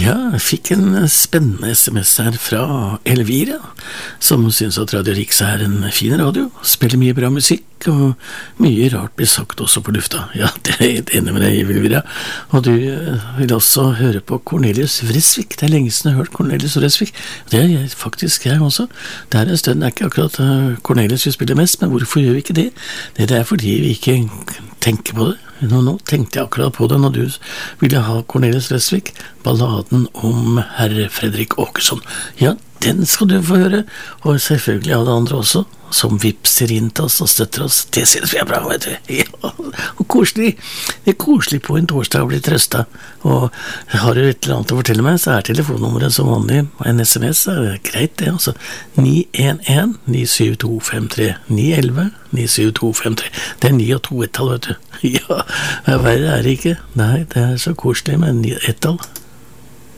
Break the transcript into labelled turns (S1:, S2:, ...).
S1: Ja, jeg fikk en spennende SMS her fra Elvira, som synes at Radio Riks er en fin radio, spiller mye bra musikk, og mye rart blir sagt også på lufta. Ja, det er jeg helt enig med deg, Elvira. Og du vil også høre på Cornelius Vreeswijk. Det er lenge siden jeg har hørt Cornelius Vreeswijk. Det er jeg faktisk jeg også. Det er en stund, det er ikke akkurat Cornelius vi spiller mest, men hvorfor gjør vi ikke det? Det er fordi vi ikke tenker på det. Nå tenkte jeg akkurat på det når du ville ha Cornelius Vreeswijk, balladen om herr Fredrik Åkesson. Ja, den skal du få høre, og selvfølgelig alle andre også, som vipser inn til oss og støtter oss. Det synes vi er bra, vet du. Ja, og koselig. Det er koselig på en torsdag å bli trøstet. Og har du et eller annet å fortelle meg, så er telefonnummeret som vanlig. En SMS er greit det, altså. 911-97253. 911-97253. Det er 9 og 2 ett-tall, vet du. Ja, verre er det ikke. Nei, det er så koselig med 1 ett-tall.